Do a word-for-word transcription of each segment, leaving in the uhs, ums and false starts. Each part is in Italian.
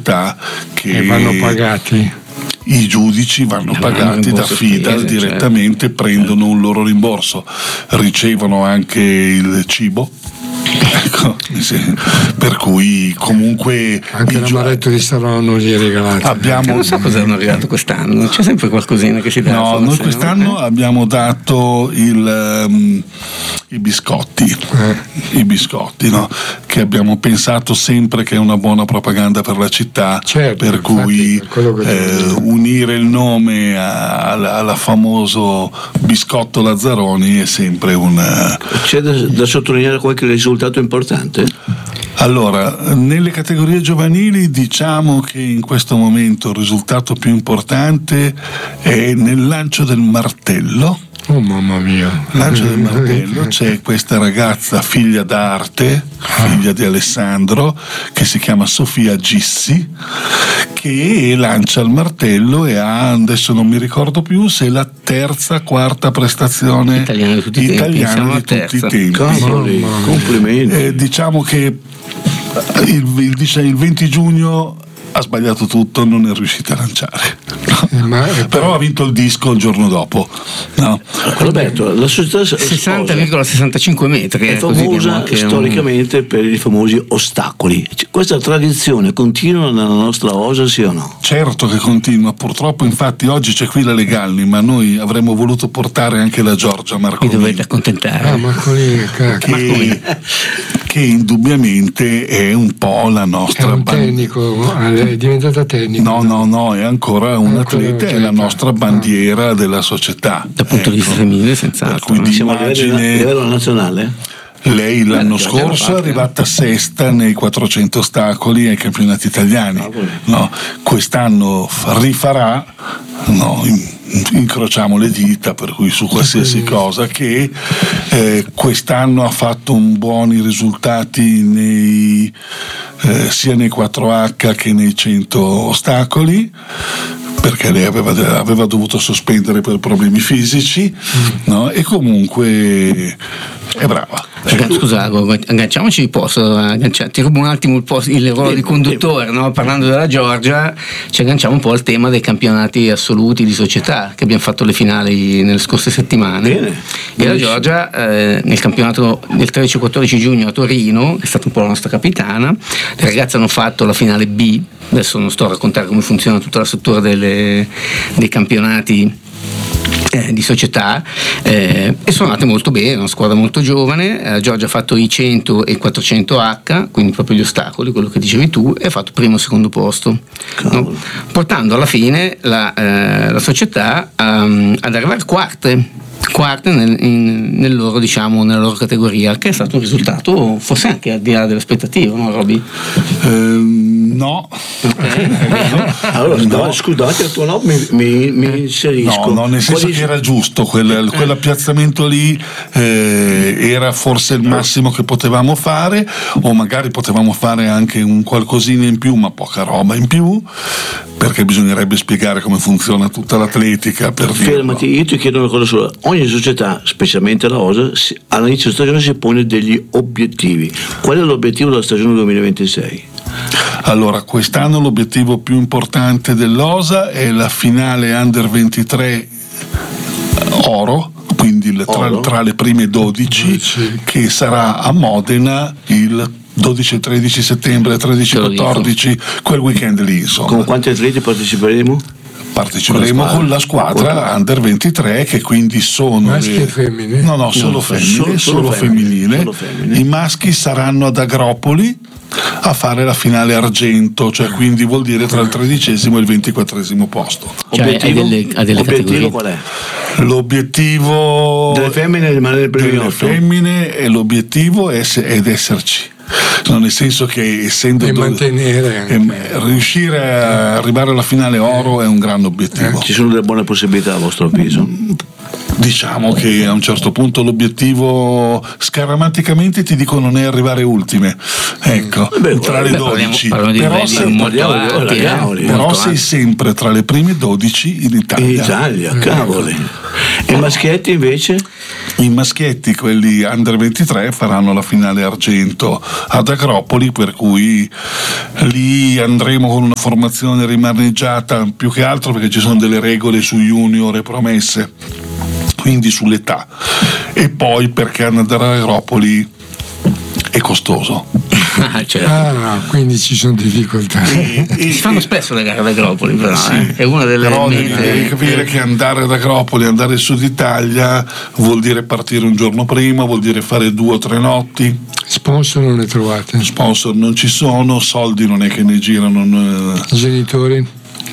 società che e vanno pagati. I giudici vanno no, pagati da FIDAL direttamente, certo. Prendono un loro rimborso, ricevono anche il cibo. Ecco, per cui comunque anche l'amaretto di Starò non gli è regalato. Abbiamo... non so cosa hanno regalato quest'anno, c'è sempre qualcosina che si dà. No, noi quest'anno eh? abbiamo dato il, um, i biscotti, eh. i biscotti, no? Che abbiamo pensato sempre che è una buona propaganda per la città, certo, per cui eh, unire il nome al famoso biscotto Lazzaroni è sempre un. C'è da, da sottolineare qualche risultato importante? Allora, nelle categorie giovanili diciamo che in questo momento il risultato più importante è nel lancio del martello. Oh mamma mia. Lancio del martello, c'è questa ragazza figlia d'arte, figlia di Alessandro, che si chiama Sofia Gissi, che lancia il martello e ha, adesso non mi ricordo più se è la terza, quarta prestazione italiana di tutti i italiana tempi. Di tutti i tempi. Cavoli, complimenti. Eh, diciamo che il, il, il venti giugno ha sbagliato tutto, non è riuscita a lanciare, no. Ma Però ha vinto il disco il giorno dopo, no. Roberto, la società sessanta virgola sessantacinque metri è famosa storicamente un... per i famosi ostacoli. Questa tradizione continua nella nostra Osa, sì o no? Certo che continua, purtroppo infatti oggi c'è qui la Legalni, ma noi avremmo voluto portare anche la Giorgia Marcolini. Mi dovete accontentare. Ah, Marcolini, che, che indubbiamente è un po' la nostra è un tecnico, è diventata tecnico. No, no, no, è ancora un atleta, è la nostra bandiera ah. della società. Dal punto ecco. di vista femminile, senz'altro. Quindi siamo immagine... a livello nazionale? Lei l'anno scorso è arrivata sesta nei quattrocento ostacoli ai campionati italiani, no? Quest'anno rifarà, no? Incrociamo le dita, per cui su qualsiasi cosa, che eh, quest'anno ha fatto un buoni risultati nei, eh, sia nei quattro acca che nei cento ostacoli, perché lei aveva, aveva dovuto sospendere per problemi fisici, no? E comunque è brava. Scusa, agganciamoci, posso agganciare, ti rubo un attimo il, posto, il ruolo di conduttore, no? Parlando della Giorgia, ci agganciamo un po' al tema dei campionati assoluti di società, che abbiamo fatto le finali nelle scorse settimane. Bene. E la Giorgia eh, nel campionato del tredici quattordici giugno a Torino è stata un po' la nostra capitana. Le ragazze hanno fatto la finale B, adesso non sto a raccontare come funziona tutta la struttura delle, dei campionati Eh, di società, eh, e sono andate molto bene, una squadra molto giovane. eh, Giorgia ha fatto i cento e i quattrocento acca, quindi proprio gli ostacoli, quello che dicevi tu, e ha fatto primo e secondo posto, no? Portando alla fine la, eh, la società um, ad arrivare quarte quarte nel, in, nel loro, diciamo, nella loro categoria, che è stato un risultato forse anche al di là delle aspettative, no Roby? Ehm, no. Okay. Allora, no. Scusate, il tuo no mi, mi, mi inserisco. No, no, nel senso Quali... che era giusto, quel, quell'appiazzamento lì eh, era forse il massimo che potevamo fare, o magari potevamo fare anche un qualcosina in più, ma poca roba in più, perché bisognerebbe spiegare come funziona tutta l'atletica. Per Fermati, dirlo. Io ti chiedo una cosa sola. Ogni società, specialmente la Osa, all'inizio della stagione si pone degli obiettivi. Qual è l'obiettivo della stagione duemilaventisei? Allora, quest'anno l'obiettivo più importante dell'Osa è la finale Under ventitré oro, quindi le, tra, oro. tra le prime dodici, che sarà a Modena il dodici tredici settembre, tredici quattordici, quel weekend lì, insomma. Con quanti atleti parteciperemo? Parteciperemo con la squadra, con la squadra Under ventitré, che quindi sono maschi e femmine? No, no, solo no, femmine, solo, solo, solo femminile. femminile. Solo femminile. I maschi saranno ad Agropoli a fare la finale argento, cioè quindi vuol dire tra il tredicesimo e il ventiquattresimo posto. Cioè, obiettivo, ha delle, ha delle obiettivo qual è? L'obiettivo delle femmine è rimanere nel primo delle femmine, e l'obiettivo è ed esserci. No, nel senso che essendo e mantenere eh, riuscire a arrivare alla finale oro è un grande obiettivo. Eh, ci sono delle buone possibilità a vostro avviso? diciamo che a un certo punto l'obiettivo scaramanticamente ti dicono non è arrivare ultime, ecco, Beh, tra le beh, dodici, parliamo, parliamo però, di sei, molto avanti, eh, cavoli. però molto sei avanti. sempre tra le prime dodici in Italia. In Italia, cavoli. E i maschietti invece? I maschietti, quelli under ventitré, faranno la finale argento ad Agropoli, per cui lì andremo con una formazione rimaneggiata più che altro perché ci sono delle regole su junior e promesse, quindi sull'età, e poi perché andare ad Agropoli è costoso. Ah, certo. Ah, quindi ci sono difficoltà. E, e, Si fanno spesso le gare ad Agropoli, però sì, eh. È una delle però devi, mete. devi capire che andare ad Agropoli, andare in Sud Italia vuol dire partire un giorno prima, vuol dire fare due o tre notti. Sponsor non ne trovate? Sponsor non ci sono, soldi non è che ne girano. Non... I genitori?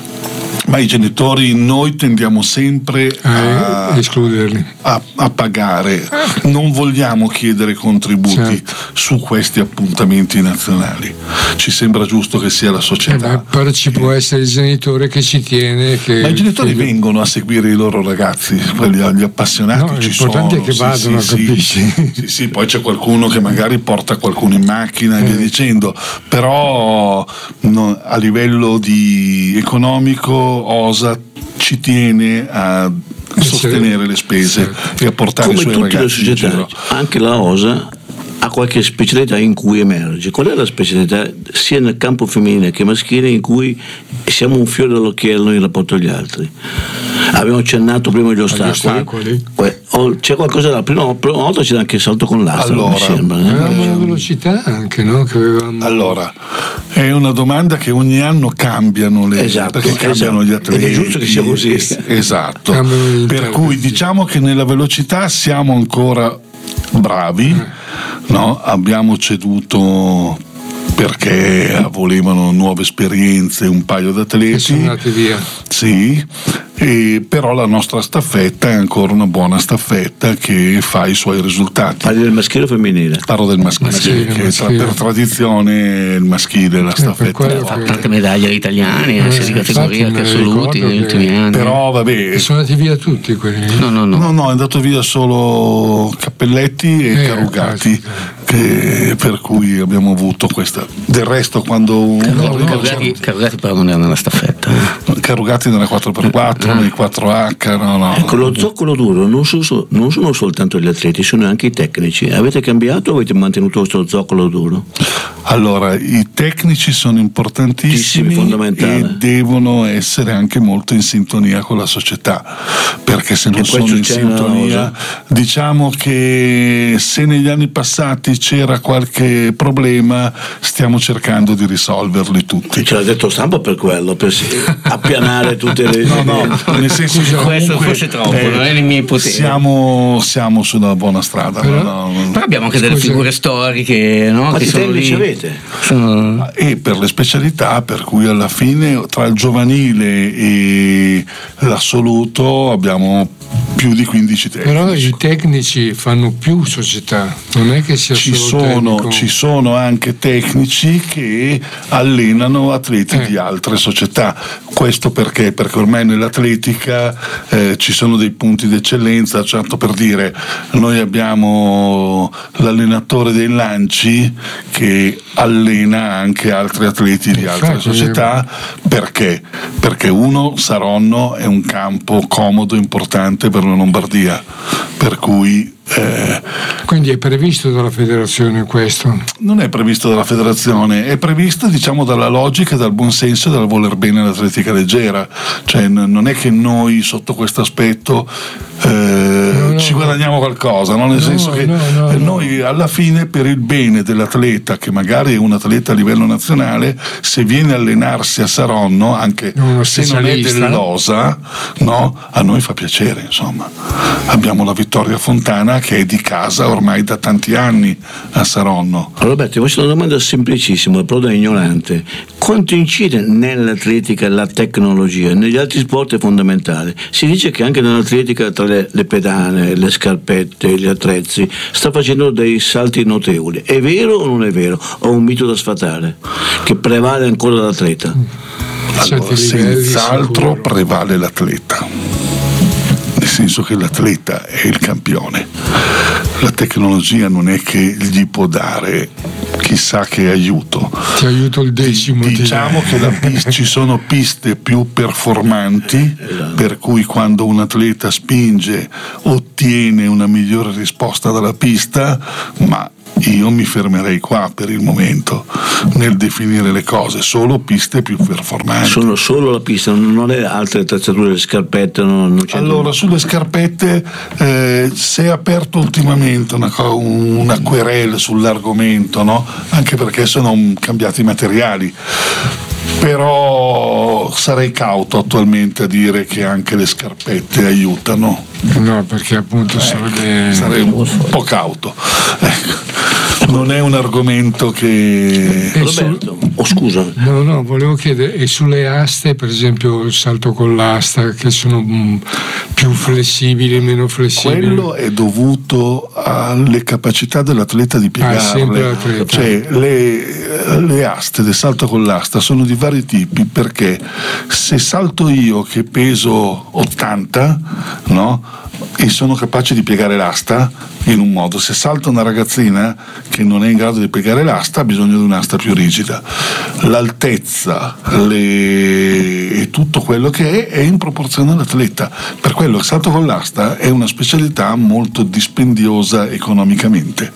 Ma i genitori noi tendiamo sempre a, a escluderli, a, a pagare, non vogliamo chiedere contributi certo. su questi appuntamenti nazionali, ci sembra giusto che sia la eh società. beh, però ci può essere il genitore che ci tiene, che Ma i genitori che... vengono a seguire i loro ragazzi, quelli, gli appassionati no, ci l'importante sono. è che vadano, sì, capisci? Sì, sì, sì, poi c'è qualcuno che magari porta qualcuno in macchina e via dicendo, però no, a livello di economico OSA ci tiene a sostenere le spese e a portare Come i suoi tutte le ragazzi in società, giro. anche la OSA ha qualche specialità in cui emerge. Qual è la specialità sia nel campo femminile che maschile in cui siamo un fiore all'occhiello in rapporto agli altri? Abbiamo accennato prima gli ostacoli, ostacoli. Eh, oh, c'è qualcosa la prima, prima volta c'era anche il salto con l'astro, Allora, mi sembra, eh? Avevamo la velocità anche, no? Che avevamo... Allora, è una domanda che ogni anno cambiano le Esatto, perché cambiano esatto. gli atleti. Ed è giusto che sia così. Es- esatto. Cambiano gli Per interpreti. cui diciamo che nella velocità siamo ancora bravi, no? Abbiamo ceduto perché volevano nuove esperienze un paio di che sono atleti. andati via. Sì, e però la nostra staffetta è ancora una buona staffetta che fa i suoi risultati. Parli del maschile o femminile? Parlo del maschile, Maschile, che tra- maschile. per tradizione il maschile la per staffetta. quello Fa che- tante medaglie agli italiani, Eh, sia di categoria infatti che me assoluti ricordo negli che- ultimi anni. Però vabbè, E sono andati via tutti quelli. No, no, no. no, no, è andato via solo Cappelletti e Eh, Carugati, caspita. che- per cui abbiamo avuto questa. Del resto, quando uno Carugati, arriva- Carugati, Carugati però non era nella staffetta. eh. Carugati nella quattro per quattro, nei quattro acca, no, no. Con lo zoccolo duro non sono, non sono soltanto gli atleti, sono anche i tecnici. Avete cambiato o avete mantenuto questo zoccolo duro? Allora, i tecnici sono importantissimi fondamentali. e devono essere anche molto in sintonia con la società, perché se non E poi sono in succede una sintonia, diciamo che se negli anni passati c'era qualche problema, stiamo cercando di risolverli tutti. Ce l'ha detto stampa per quello, per appianare tutte le... No, no, nel senso che Questo comunque, forse troppo, non è nei miei poteri. Siamo, siamo sulla buona strada. Però- no, no. Però abbiamo anche delle Scusi. figure storiche, no? Quanti che sono tecnici lì. avete? Sono- E per le specialità, per cui alla fine tra il giovanile e l'assoluto abbiamo più di quindici Però tecnici. i tecnici fanno più società, non è che sia Ci solo sono, tecnico. ci sono anche tecnici che allenano atleti Eh. di altre società. Questo perché? Perché ormai nell'atletica eh, ci sono dei punti d'eccellenza, certo, per dire, noi abbiamo l'allenatore dei lanci che allena anche altri atleti di altre Infatti, società. Perché? Perché uno, Saronno è un campo comodo, importante per la Lombardia, per cui eh, Quindi è previsto dalla federazione questo? non è previsto dalla federazione, è previsto, diciamo, dalla logica, dal buon senso e dal voler bene all'atletica leggera. Cioè n- non è che noi sotto questo aspetto eh, No, no, ci no. guadagniamo qualcosa, no? Nel No, senso che no, no, eh, no. noi alla fine, per il bene dell'atleta, che magari è un atleta a livello nazionale, se viene a allenarsi a Saronno, anche Uno se non è specialista. dell'Osa, no? A noi fa piacere, insomma. Abbiamo la Vittoria Fontana che è di casa ormai da tanti anni a Saronno. Roberto, ti faccio una domanda semplicissima, però da ignorante. Quanto incide nell'atletica la tecnologia? Negli altri sport è fondamentale. Si dice che anche nell'atletica, tra le, le pedane, le scarpette, gli attrezzi, sta facendo dei salti notevoli. È vero o non è vero? O un mito da sfatare? Che prevale ancora l'atleta? A certi Allora, livelli, senz'altro sicuro. prevale l'atleta. nel senso che l'atleta è il campione. La tecnologia non è che gli può dare chissà che aiuto. Ti aiuto il decimo. Diciamo ti... che la pista, ci sono piste più performanti, per cui quando un atleta spinge ottiene una migliore risposta dalla pista, ma io mi fermerei qua per il momento nel definire le cose, solo piste più performanti. Sono solo la pista, non è altre attrezzature, le scarpette? Non, non c'è allora, sulle scarpette eh, si è aperto ultimamente una, una querela sull'argomento, no? Anche perché sono cambiati i materiali. Però sarei cauto attualmente a dire che anche le scarpette aiutano. No, perché appunto eh, sarebbe... sarei un po' cauto. Ecco. Non è un argomento che... Roberto, su... oh scusa. No, no, volevo chiedere, e sulle aste, per esempio il salto con l'asta, che sono mh, più flessibili, meno flessibili? Quello è dovuto alle capacità dell'atleta di piegarle. Ah, sempre l'atleta. Cioè, le, le aste del salto con l'asta sono di vari tipi, perché se salto io che peso ottanta, no? E sono capace di piegare l'asta in un modo, se salta una ragazzina che non è in grado di piegare l'asta ha bisogno di un'asta più rigida. L'altezza le... e tutto quello che è è in proporzione all'atleta, per quello il salto con l'asta è una specialità molto dispendiosa economicamente,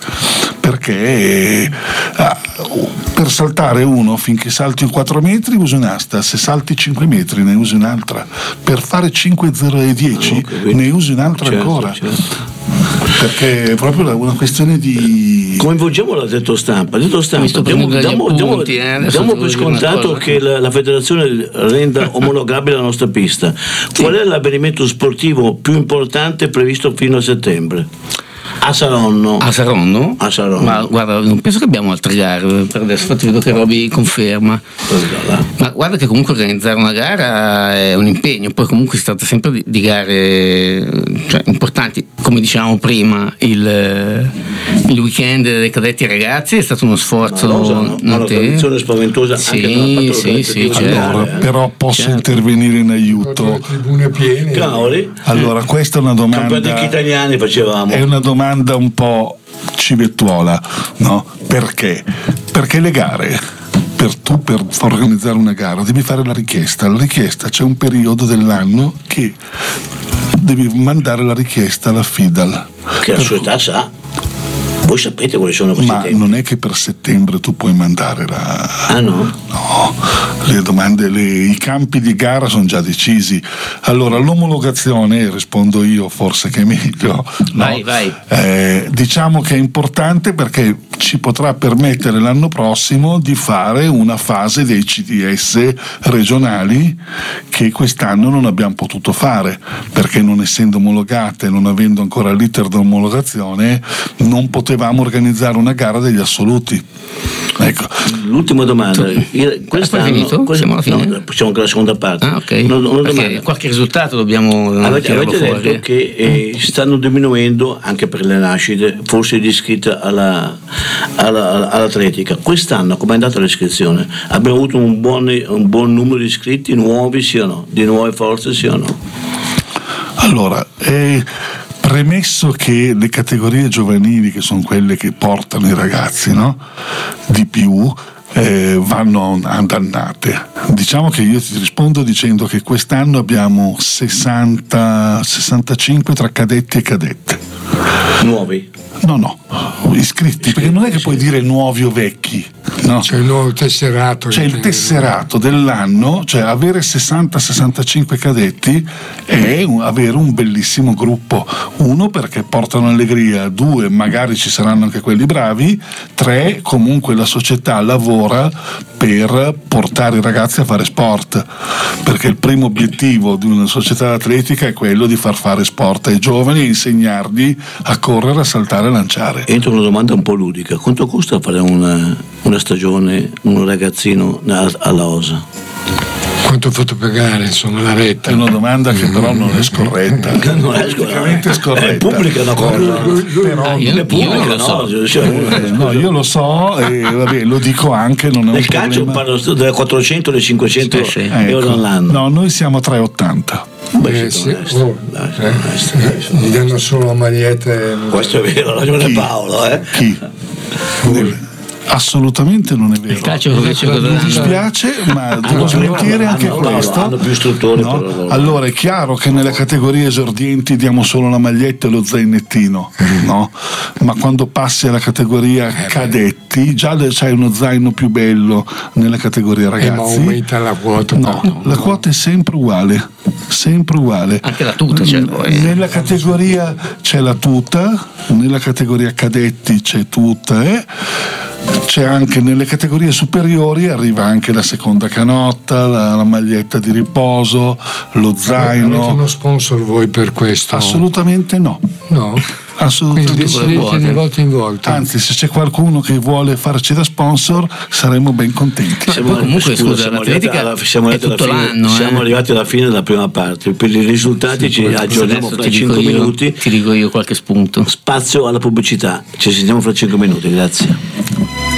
perché ah, per saltare uno finché salti quattro metri usi un'asta, se salti cinque metri ne usi un'altra, per fare cinque, zero e dieci okay, ne usi un'altra, certo, ancora, certo. Perché è proprio una questione di... Coinvolgiamo la detto stampa, detto stampa diamo, diamo, diamo, eh, diamo per scontato che la, la federazione renda omologabile la nostra pista. Sì. Qual è l'avvenimento sportivo più importante previsto fino a settembre? A Saronno. A Saronno? A Saronno. Ma guarda, non penso che abbiamo altre gare per adesso, infatti vedo che Roby conferma. Ma guarda che comunque organizzare una gara è un impegno, poi comunque si tratta sempre di, di gare, cioè, importanti. Come dicevamo prima, il, il weekend dei cadetti e ragazzi è stato uno sforzo. Ma Rosa, no, una tradizione spaventosa, sì, anche sì, sì, certo. Allora, però posso certo. intervenire in aiuto. Tribune piene. Cavoli. Allora, questa è una domanda. Campioni italiani facevamo. È una domanda un po' civettuola, no? Perché? Perché le gare, per tu per organizzare una gara devi fare la richiesta. La richiesta, c'è un periodo dell'anno che devi mandare la richiesta alla FIDAL. Che la società sa. Voi sapete quali sono questi ma tempi? Non è che per settembre tu puoi mandare la... Ah no? No, le domande, le, i campi di gara sono già decisi. Allora, l'omologazione, rispondo io forse che è meglio, no? Vai, vai. Eh, diciamo che è importante perché ci potrà permettere l'anno prossimo di fare una fase dei C D S regionali che quest'anno non abbiamo potuto fare, perché non essendo omologate, non avendo ancora l'iter di omologazione, non potevamo organizzare una gara degli assoluti. Ecco. L'ultima domanda. Io, quest'anno, finito? questo, Siamo alla fine? No, siamo anche alla seconda parte. Ah, ok. No, no, okay. Qualche risultato dobbiamo avete, avete fuori. detto che eh, stanno diminuendo anche per le nascite, forse di iscritta alla, alla, all'atletica. Quest'anno come è andata l'iscrizione? Abbiamo avuto un buon, un buon numero di iscritti nuovi, sì o no? Di nuove forze, sì o no? Allora, eh, premesso che le categorie giovanili, che sono quelle che portano i ragazzi, no? Di più, eh, vanno andannate. Diciamo che io ti rispondo dicendo che quest'anno abbiamo sessanta sessantacinque tra cadetti e cadette. Nuovi? No, no, iscritti, perché non è che puoi dire nuovi o vecchi, no? C'è il nuovo tesserato. C'è il tesserato dell'anno, cioè avere sessanta sessantacinque cadetti è un, avere un bellissimo gruppo. Uno, perché portano allegria; due, magari ci saranno anche quelli bravi; tre, comunque la società lavora per portare i ragazzi a fare sport, perché il primo obiettivo di una società atletica è quello di far fare sport ai giovani e insegnargli a correre, a saltare, a lanciare. Entro una domanda un po' ludica: quanto costa fare una, una stagione un ragazzino alla Osa? Quanto ho fatto pagare, insomma, la retta? È una domanda che però non è scorretta. Non è scorretta. scorretta. È pubblica una cosa. Però ah, io, è pubblica, io lo no? so. Cioè, no, io lo so e vabbè, lo dico anche. Non è nel un calcio problema. parlo da quattrocento alle cinquecento sì, sì. euro ecco. all'anno. No, noi siamo a tre e ottanta. Beh, eh, sì, sì. Oh, dai, eh, eh, gli danno solo la maglietta e... questo è vero, ragione Paolo, eh? Chi? Assolutamente non è vero. Il calcio invece Mi dispiace, ma devo smentire anche hanno, questo. Hanno più istruttori, no? però, Allora è chiaro che nelle categorie esordienti diamo solo la maglietta e lo zainettino, no? Ma quando passi alla categoria cadetti già c'hai uno zaino più bello nella categoria ragazzi. Eh, ma aumenta la quota? No, no, la no. quota è sempre uguale, sempre uguale. Anche la tuta c'è poi. Nella categoria c'è la tuta, nella categoria cadetti c'è tuta, eh? C'è anche nelle categorie superiori, arriva anche la seconda canotta, la, la maglietta di riposo, lo zaino. Avete uno sponsor voi per questo? Assolutamente no. No? Assolutamente Quindi decidete di volta in volta. Anzi, se c'è qualcuno che vuole farci da sponsor saremo ben contenti. Siamo, comunque scusa, scusa l'atletica alla, siamo, è tutto fine, l'anno, siamo eh. arrivati alla fine della prima parte, per i risultati sì, ci aggiorniamo fra cinque minuti. Ti dico io qualche spunto. Spazio alla pubblicità, ci sentiamo fra cinque minuti, grazie.